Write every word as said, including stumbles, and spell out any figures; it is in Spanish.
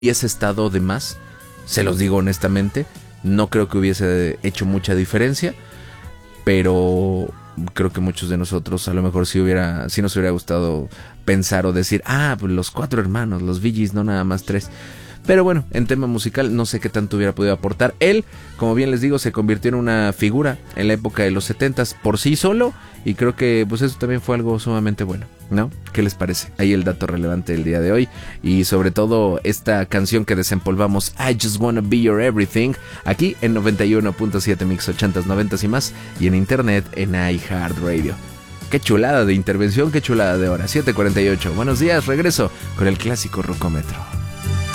hubiese estado de más, se los digo honestamente, no creo que hubiese hecho mucha diferencia, pero creo que muchos de nosotros a lo mejor sí hubiera, sí nos hubiera gustado pensar o decir, ah, pues los cuatro hermanos, los Bee Gees, no nada más tres. Pero bueno, en tema musical no sé qué tanto hubiera podido aportar. Él, como bien les digo, se convirtió en una figura en la época de los setentas por sí solo, y creo que pues eso también fue algo sumamente bueno, ¿no? ¿Qué les parece? Ahí el dato relevante del día de hoy, y sobre todo esta canción que desempolvamos, I Just Wanna Be Your Everything, aquí en noventa y uno punto siete Mix ochentas, noventas y más, y en internet en iHeartRadio. Qué chulada de intervención, qué chulada de hora. siete cuarenta y ocho. Buenos días, regreso con el clásico Rocómetro.